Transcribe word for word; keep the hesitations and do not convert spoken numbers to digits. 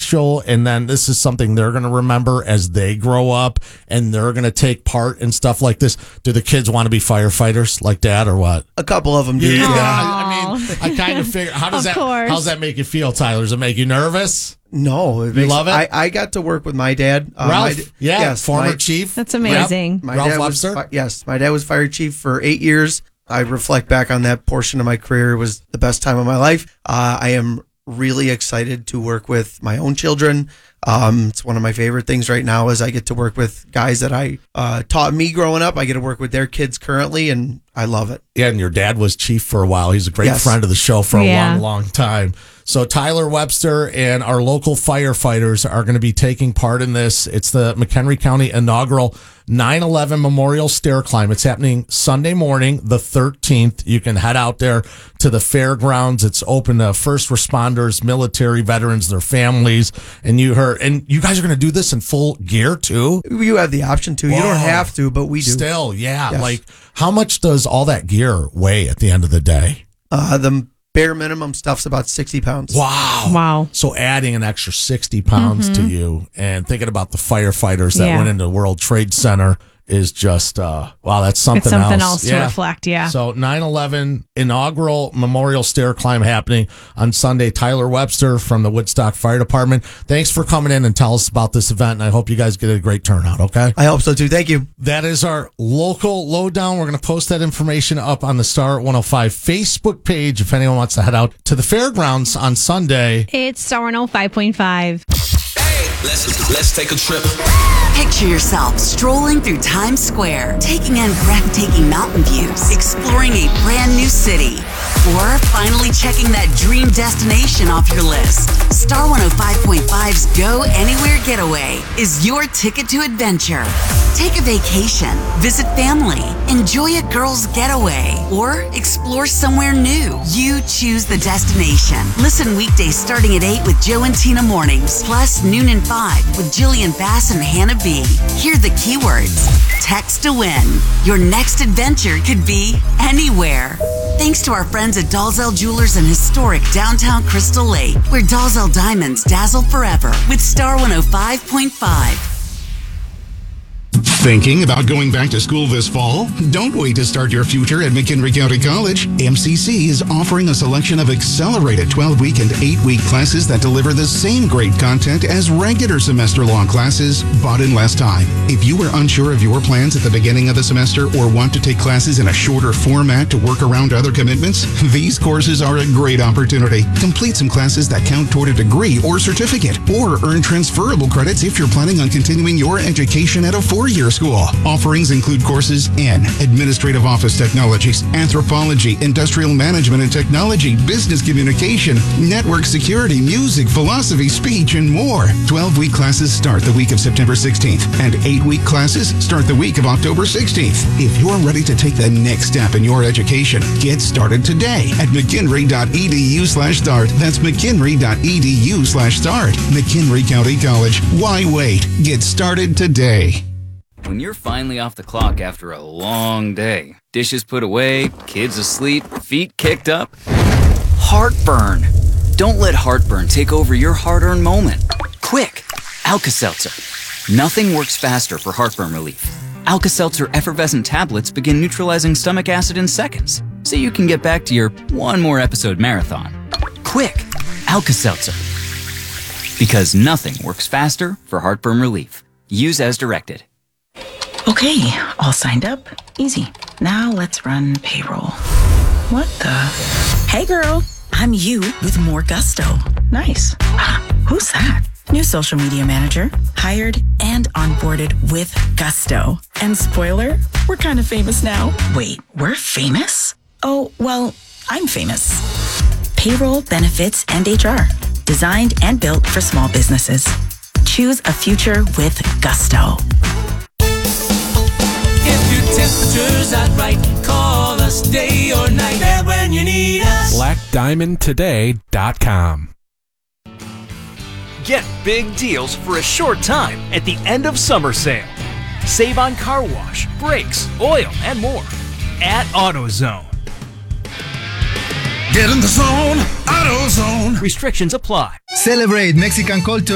special, and then this is something they're going to remember as they grow up, and they're going to take part in stuff like this. Do the kids want to be firefighters like Dad, or what? A couple of them do. Yeah, yeah. I, I mean, I kind of figure. How does Of that? course. How does that make you feel, Tyler? Does it make you nervous? No, it You makes, love it? I, I got to work with my dad. Uh, Ralph, my, yeah, yes, former my, chief. That's amazing. My Ralph dad was, Webster? fi- yes, my dad was fire chief for eight years. I reflect back on that portion of my career. It was the best time of my life. Uh, I am really excited to work with my own children. Um, it's one of my favorite things right now is I get to work with guys that I uh, taught me growing up. I get to work with their kids currently, and I love it. Yeah, and your dad was chief for a while. He's a great Yes. friend of the show for a Yeah. long, long time. So Tyler Webster and our local firefighters are going to be taking part in this. It's the McHenry County inaugural nine eleven Memorial Stair Climb. It's happening Sunday morning, the thirteenth. You can head out there to the fairgrounds. It's open to first responders, military veterans, their families. And you heard, and you guys are going to do this in full gear too? You have the option to. You Whoa. don't have to, but we do. Still, yeah. Yes. Like, how much does all that gear weigh at the end of the day? Uh, the bare minimum stuff's about sixty pounds. Wow. Wow. So adding an extra sixty pounds to you and thinking about the firefighters that Yeah. went into the World Trade Center is just, uh, wow, that's something It's something else. else to reflect, yeah. So nine eleven inaugural Memorial Stair Climb happening on Sunday. Tyler Webster from the Woodstock Fire Department. Thanks for coming in and tell us about this event, and I hope you guys get a great turnout, okay? I hope so too. Thank you. That is our local lowdown. We're going to post that information up on the Star one oh five Facebook page if anyone wants to head out to the fairgrounds on Sunday. It's Star one oh five point five. Let's let's take a trip. Picture yourself strolling through Times Square, taking in breathtaking mountain views, exploring a brand new city, or finally checking that dream destination off your list. Star one oh five point five's Go Anywhere Getaway is your ticket to adventure. Take a vacation, visit family, enjoy a girl's getaway, or explore somewhere new. You choose the destination. Listen weekdays starting at eight with Joe and Tina mornings, plus noon and five with Jillian Bass and Hannah B. Hear the keywords. Text to win. Your next adventure could be anywhere. Thanks to our friends at Dalzell Jewelers in historic downtown Crystal Lake, where Dalzell diamonds dazzle forever with Star one oh five point five. Thinking about going back to school this fall? Don't wait to start your future at McHenry County College. M C C is offering a selection of accelerated twelve-week and eight-week classes that deliver the same great content as regular semester-long classes, but in less time. If you were unsure of your plans at the beginning of the semester or want to take classes in a shorter format to work around other commitments, these courses are a great opportunity. Complete some classes that count toward a degree or certificate, or earn transferable credits if you're planning on continuing your education at a four-year school. Offerings include courses in Administrative Office Technologies, Anthropology, Industrial Management and Technology, Business Communication, Network Security, Music, Philosophy, Speech, and more. twelve-week classes start the week of September sixteenth, and eight-week classes start the week of October sixteenth. If you're ready to take the next step in your education, get started today at mchenry.edu slash start. That's mchenry.edu slash start. McHenry County College. Why wait? Get started today. When you're finally off the clock after a long day, dishes put away, kids asleep, feet kicked up, heartburn. Don't let heartburn take over your hard-earned moment. Quick, Alka-Seltzer. Nothing works faster for heartburn relief. Alka-Seltzer effervescent tablets begin neutralizing stomach acid in seconds, so you can get back to your one more episode marathon. Quick, Alka-Seltzer. Because nothing works faster for heartburn relief. Use as directed. Okay, all signed up. Easy. Now let's run payroll. What the? Hey girl, I'm you with more gusto. Nice. Who's that? New social media manager, hired and onboarded with gusto. And spoiler, we're kind of famous now. Wait, we're famous? Oh, well, I'm famous. Payroll, benefits, and H R. Designed and built for small businesses. Choose a future with gusto. If your temperature's not right, call us day or night. There when you need us. black diamond today dot com. Get big deals for a short time at the end of summer sale. Save on car wash, brakes, oil, and more at AutoZone. Get in the zone, AutoZone. Restrictions apply. Celebrate Mexican culture